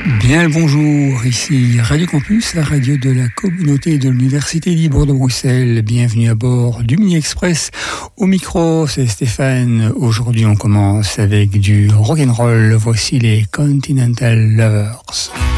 Bien le bonjour, ici Radio Campus, la radio de la communauté de l'Université libre de Bruxelles. Bienvenue à bord du Mini Express. Au micro, c'est Stéphane. Aujourd'hui, on commence avec du rock'n'roll. Voici les Continental Lovers.